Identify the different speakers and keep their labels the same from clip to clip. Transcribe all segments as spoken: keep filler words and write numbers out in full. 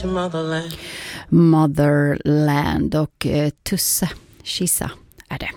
Speaker 1: Motherland.
Speaker 2: Motherland och eh, Tusse, Kissa är det.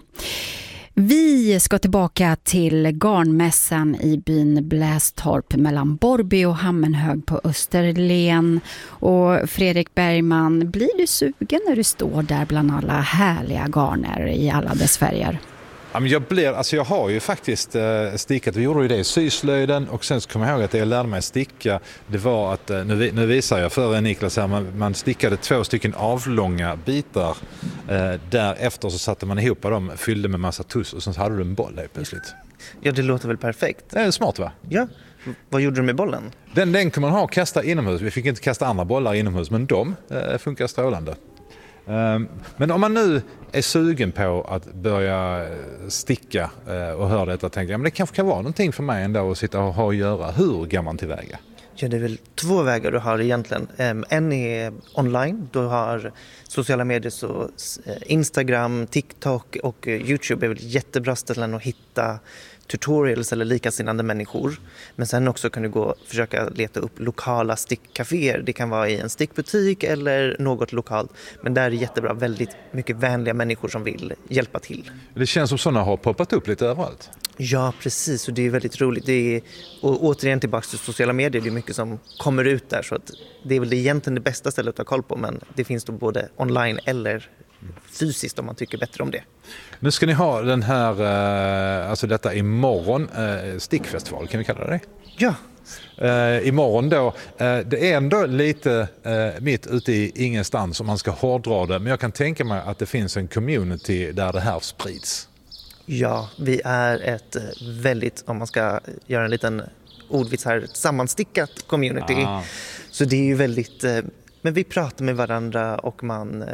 Speaker 2: Vi ska tillbaka till garnmässan i byn Blästorp mellan Borby och Hammenhög på Österlen. Och Fredrik Bergman, blir du sugen när du står där bland alla härliga garner i alla dess färger?
Speaker 3: Ja, men jag, blir, alltså jag har ju faktiskt eh, stickat, vi gjorde ju det i syslöjden och sen så kommer jag ihåg att det jag lärde mig sticka, det var att, eh, nu, nu visar jag för Niklas här, man, man stickade två stycken avlånga bitar, eh, därefter så satte man ihop dem, fyllde med massa tuss och sen så hade du en boll helt plötsligt.
Speaker 4: Ja, det låter väl perfekt.
Speaker 3: Det är smart, va?
Speaker 4: Ja, vad gjorde du med bollen?
Speaker 3: Den, den kan man ha och kasta inomhus, vi fick inte kasta andra bollar inomhus, men de eh, funkar strålande. Men om man nu är sugen på att börja sticka och hör detta, tänker jag, men det kanske kan vara någonting för mig ändå att sitta och ha och göra. Hur går man tillväga?
Speaker 4: Ja, det är väl två vägar du har egentligen. En är online, du har sociala medier, så Instagram, TikTok och YouTube är väl jättebra ställen att hitta tutorials eller likasinnande människor. Men sen också kan du gå och försöka leta upp lokala stickcaféer. Det kan vara i en stickbutik eller något lokalt. Men där är det jättebra, väldigt mycket vänliga människor som vill hjälpa till.
Speaker 3: Det känns som sådana har poppat upp lite överallt.
Speaker 4: Ja, precis. Och det är väldigt roligt. Det är, och återigen tillbaka till sociala medier, det är mycket som kommer ut där. Så att det är väl egentligen det bästa stället att ha koll på. Men det finns då både online eller fysiskt om man tycker bättre om det.
Speaker 3: Nu ska ni ha den här, alltså detta imorgon, stickfestival, kan vi kalla det?
Speaker 4: Ja.
Speaker 3: Uh, imorgon då, uh, det är ändå lite uh, mitt ute i ingenstans om man ska hårdra det, men jag kan tänka mig att det finns en community där det här sprids.
Speaker 4: Ja, vi är ett väldigt, om man ska göra en liten ordvits här, ett sammanstickat community. Ah. Så det är ju väldigt, men vi pratar med varandra och man,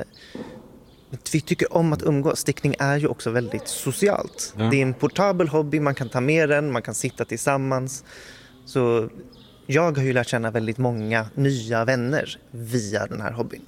Speaker 4: vi tycker om att umgås. Stickning är ju också väldigt socialt. Ja. Det är en portabel hobby, man kan ta med den, man kan sitta tillsammans. Så jag har ju lärt känna väldigt många nya vänner via den här hobbyn.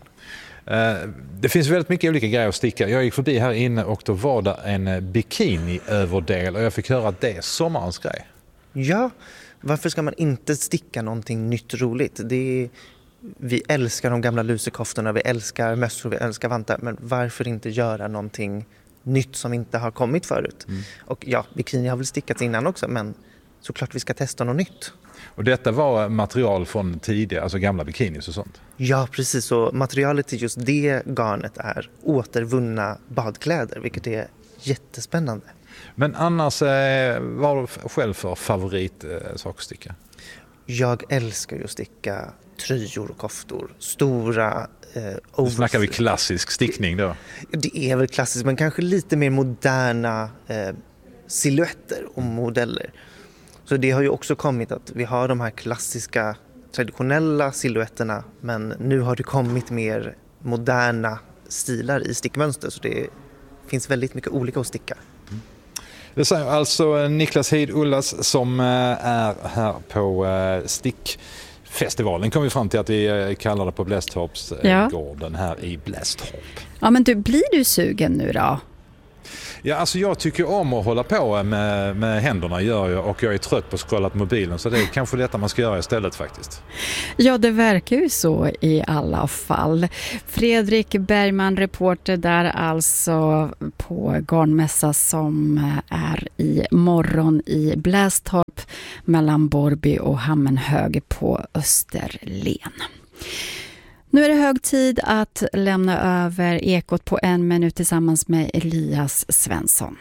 Speaker 3: Det finns väldigt mycket olika grejer att sticka. Jag gick förbi här inne och då var det en bikini-överdel och jag fick höra att det är sommarens grej.
Speaker 4: Ja, varför ska man inte sticka någonting nytt roligt? Det är, vi älskar de gamla lusekoftorna, vi älskar mössor, vi älskar vantar. Men varför inte göra någonting nytt som inte har kommit förut? Mm. Och ja, bikini har väl stickats innan också, men såklart vi ska testa något nytt.
Speaker 3: Och detta var material från tidigare, alltså gamla bikinis och sånt?
Speaker 4: Ja, precis. Och materialet till just det garnet är återvunna badkläder, vilket är jättespännande.
Speaker 3: Men annars, eh, vad har du själv för favorit eh, sak att sticka?
Speaker 4: Jag älskar ju att sticka tröjor och koftor. Stora
Speaker 3: eh, Nu snackar vi klassisk stickning då?
Speaker 4: Det är väl klassiskt, men kanske lite mer moderna eh, silhuetter och modeller. Så det har ju också kommit att vi har de här klassiska traditionella silhuetterna, men nu har det kommit mer moderna stilar i stickmönster, så det finns väldigt mycket olika att sticka. Mm.
Speaker 3: Det säger alltså Niklas Hid-Ullas som är här på stickfestivalen. Kom vi fram till att vi kallar det på Blästorps ja. gården här i Blästorp.
Speaker 2: Ja, men du, blir du sugen nu då?
Speaker 3: Ja, alltså jag tycker om att hålla på med, med händerna gör jag, och jag är trött på att scrolla på mobilen, så det är kanske detta man ska göra istället faktiskt.
Speaker 2: Ja, det verkar ju så i alla fall. Fredrik Bergman, reporter där alltså på garnmässa som är i morgon i Blästorp mellan Borby och Hammenhög på Österlen. Nu är det hög tid att lämna över Ekot på en minut tillsammans med Elias Svensson.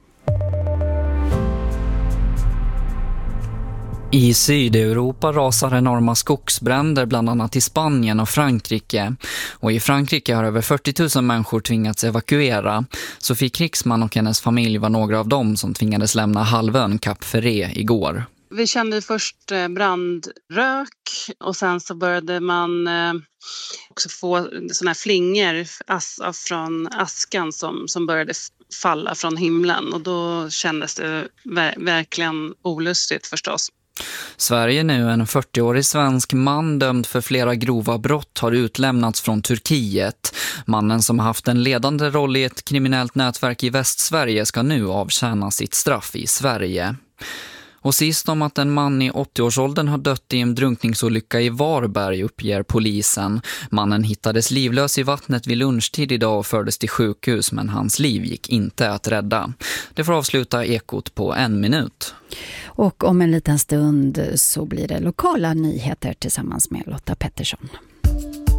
Speaker 5: I Sydeuropa rasar enorma skogsbränder bland annat i Spanien och Frankrike. Och i Frankrike har över fyrtio tusen människor tvingats evakuera. Sofie Krigsman och hennes familj var några av dem som tvingades lämna halvön Cap Ferret igår.
Speaker 6: Vi kände först brandrök och sen så började man också få såna här flingor från askan som, som började falla från himlen. Och då kändes det verkligen olustigt förstås.
Speaker 5: Sverige nu, en fyrtioårig svensk man dömd för flera grova brott, har utlämnats från Turkiet. Mannen som har haft en ledande roll i ett kriminellt nätverk i Västsverige ska nu avtjäna sitt straff i Sverige. Och sist om att en man i åttio-årsåldern har dött i en drunkningsolycka i Varberg, uppger polisen. Mannen hittades livlös i vattnet vid lunchtid idag och fördes till sjukhus, men hans liv gick inte att rädda. Det får avsluta Ekot på en minut.
Speaker 2: Och om en liten stund så blir det lokala nyheter tillsammans med Lotta Pettersson.